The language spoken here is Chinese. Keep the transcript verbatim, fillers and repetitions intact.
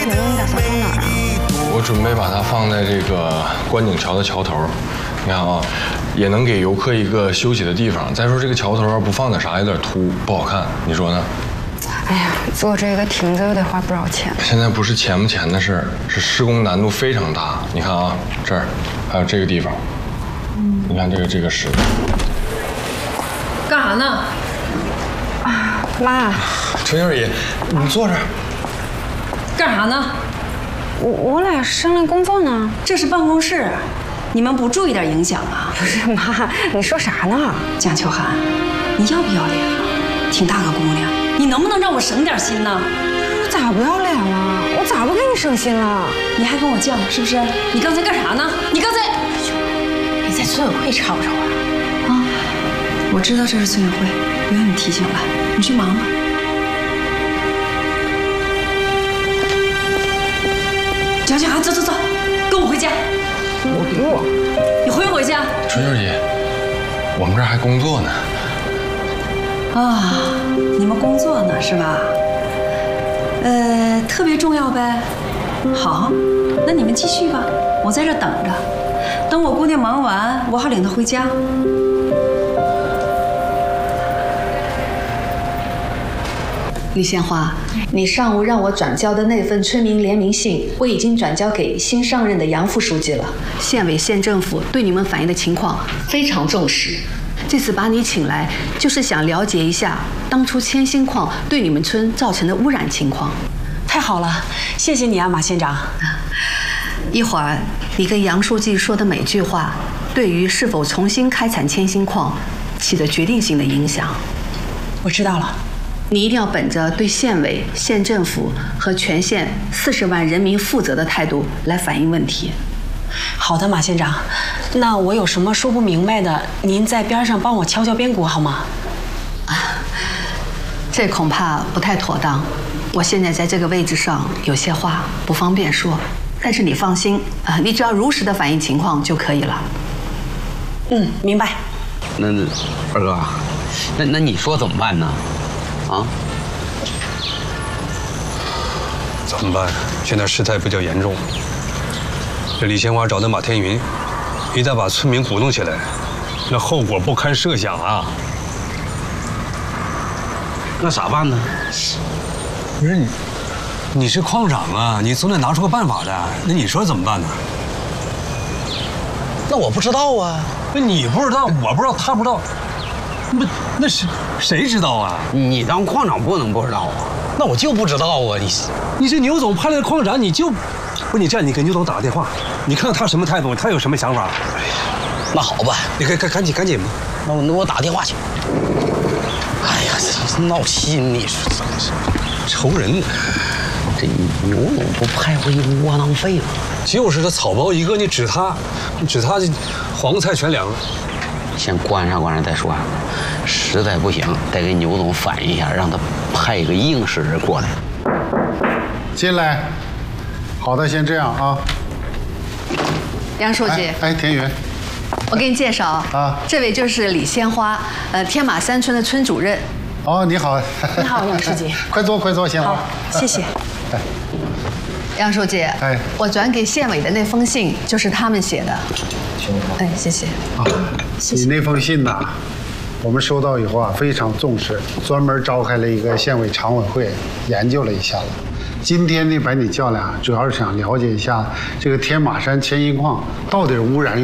你们打算放哪儿啊？ 我准备把它放在这个观景桥的桥头，你看啊，也能给游客一个休息的地方。再说这个桥头要不放点啥，有点突，不好看，你说呢？ 哎呀，做这个亭子又得花不少钱。 现在不是钱不钱的事儿，是施工难度非常大。你看啊，这儿还有这个地方，嗯，你看这个这个石。 干啥呢？ 啊，妈， 陈小姐，你坐这儿。 干啥呢？ 我我俩商量工作呢。 这是办公室，你们不注意点影响啊？ 不是妈，你说啥呢？ 蒋秋涵，你要不要脸啊？挺大个姑娘，你能不能让我省点心呢？ 我咋不要脸了？我咋不给你省心了？ 你还跟我犟是不是？你刚才干啥呢？你刚才…… 你在村委会吵吵啊？ 啊，我知道这是村委会，不用你提醒了，你去忙吧。蒋秋涵，走走走，跟我回家。 我不。 你回不回家？ 春秀姐，我们这儿还工作呢。 啊，你们工作呢是吧？呃，特别重要呗。好，那你们继续吧，我在这等着，等我姑娘忙完，我好领她回家。 李鲜花，你上午让我转交的那份村民联名信，我已经转交给新上任的杨副书记了。县委县政府对你们反映的情况非常重视，这次把你请来，就是想了解一下当初铅锌矿对你们村造成的污染情况。 太好了，谢谢你啊，马县长。 一会儿你跟杨书记说的每句话，对于是否重新开采铅锌矿起着决定性的影响。 我知道了。 你一定要本着对县委、县政府和全县四十万人民负责的态度来反映问题。 好的，马县长。那我有什么说不明白的，您在边上帮我敲敲边鼓好吗？ 啊，这恐怕不太妥当。我现在在这个位置上，有些话不方便说。但是你放心啊，你只要如实的反映情况就可以了。 嗯，明白。 那二哥，那那你说怎么办呢？啊？ 怎么办？现在事态比较严重。这李鲜花找的马天云，一旦把村民鼓动起来，那后果不堪设想啊！ 那咋办呢？ 不是你，你是矿长啊，你总得拿出个办法的。那你说怎么办呢？ 那我不知道啊。 那你不知道，我不知道，他不知道。不，那是谁知道啊？ 你当矿长不能不知道啊。 那我就不知道啊！你你这牛总派来的矿长，你就不是你这样，你给牛总打个电话，你看看他什么态度，他有什么想法？ 那好吧， 你赶赶赶紧赶紧吧。 那我那我打电话去。哎呀，这闹心！你说真是愁人。 这牛总不派回一窝囊废了。 就是他草包一个，你指他，你指他这黄菜全凉了。 先观察观察再说，实在不行得给牛总反映一下，让他派一个硬实人过来。 进来。好的，先这样啊。 杨书记， 哎，哎田云， 我给你介绍啊， 这位就是李鲜花，呃，天马山村的村主任。 哦，你好。 你好，杨书记。 快坐，快坐，鲜花。 好，谢谢。 哎， 杨书记， 哎， 我转给县委的那封信就是他们写的。哎，谢谢。 啊，你那封信呐，我们收到以后啊，非常重视，专门召开了一个县委常委会研究了一下了。今天呢，把你叫来啊，主要是想了解一下这个天马山铅锌矿到底污染